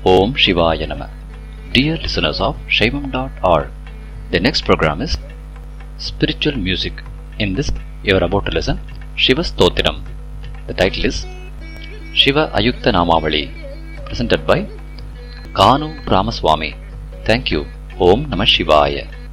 Om Shivaya Nama. Dear listeners of Shaivam.org, the next program is Spiritual Music. In this, you are about to listen Shiva Stottiram. The title is Shiva Ayukta Namavali, presented by Kanu Ramaswamy. Thank you. Om Namah Shivaya.